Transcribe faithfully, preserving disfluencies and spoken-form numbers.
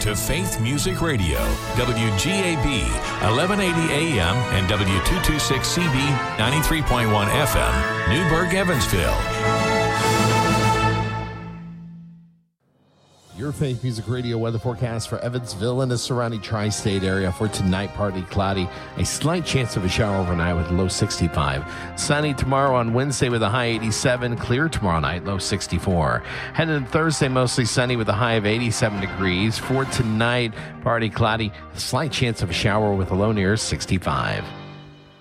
to Faith Music Radio, W G A B, eleven eighty A M and W two twenty-six C B, ninety-three point one F M, Newburgh, Evansville. Your Faith Music Radio weather forecast for Evansville and the surrounding tri-state area for tonight. Partly cloudy, a slight chance of a shower overnight with low sixty-five. Sunny tomorrow on Wednesday with a high eighty-seven. Clear tomorrow night, low sixty-four. Heading to Thursday, mostly sunny with a high of eighty-seven degrees. For tonight, partly cloudy, a slight chance of a shower with a low near sixty-five.